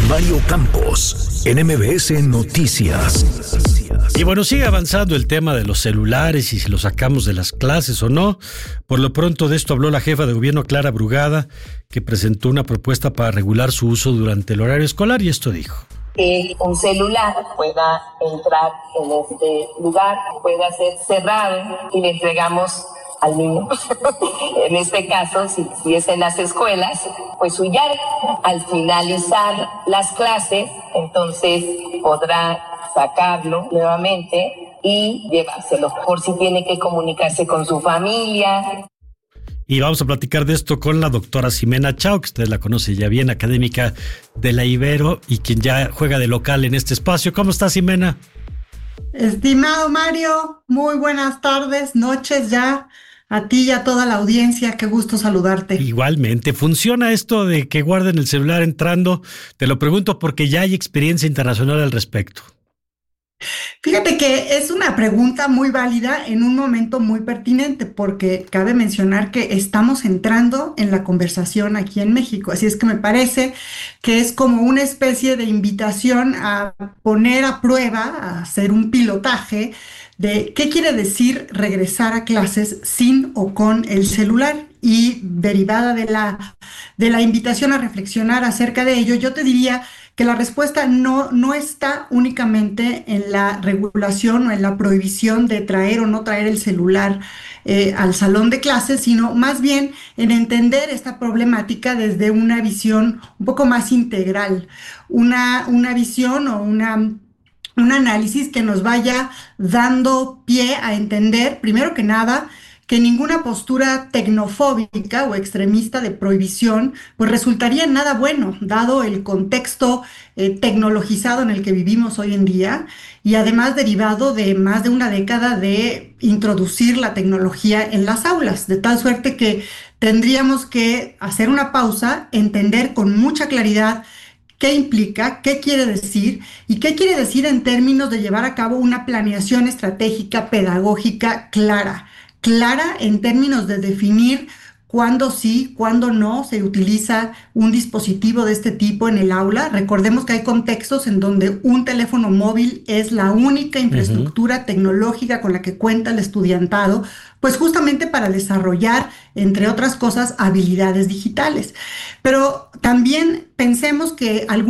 Mario Campos, en MBS Noticias. Y bueno, sigue avanzando el tema de los celulares y si los sacamos de las clases o no. Por lo pronto de esto habló la jefa de gobierno Clara Brugada, que presentó una propuesta para regular su uso durante el horario escolar y esto dijo. Que un celular pueda entrar en este lugar, pueda ser cerrado y le entregamos al niño. En este caso, si es en las escuelas, pues su llave. Al finalizar las clases, entonces podrá sacarlo nuevamente y llevárselo, por si tiene que comunicarse con su familia. Y vamos a platicar de esto con la doctora Ximena Chao, que usted la conoce ya bien, académica de la Ibero y quien ya juega de local en este espacio. ¿Cómo está, Ximena? Estimado Mario, muy buenas tardes, noches ya. A ti y a toda la audiencia, qué gusto saludarte. Igualmente, ¿funciona esto de que guarden el celular entrando? Te lo pregunto porque ya hay experiencia internacional al respecto. Fíjate que es una pregunta muy válida en un momento muy pertinente, porque cabe mencionar que estamos entrando en la conversación aquí en México, así es que me parece que es como una especie de invitación a poner a prueba, a hacer un pilotaje de qué quiere decir regresar a clases sin o con el celular. Y derivada de la invitación a reflexionar acerca de ello, yo te diría que la respuesta no está únicamente en la regulación o en la prohibición de traer o no traer el celular al salón de clases, sino más bien en entender esta problemática desde una visión un poco más integral, una visión o un análisis que nos vaya dando pie a entender, primero que nada, que ninguna postura tecnofóbica o extremista de prohibición pues resultaría en nada bueno, dado el contexto tecnologizado en el que vivimos hoy en día y además derivado de más de una década de introducir la tecnología en las aulas, de tal suerte que tendríamos que hacer una pausa, entender con mucha claridad qué implica, qué quiere decir y qué quiere decir en términos de llevar a cabo una planeación estratégica pedagógica clara en términos de definir cuándo sí, cuándo no se utiliza un dispositivo de este tipo en el aula. Recordemos que hay contextos en donde un teléfono móvil es la única infraestructura tecnológica con la que cuenta el estudiantado, pues justamente para desarrollar, entre otras cosas, habilidades digitales. Pero también pensemos que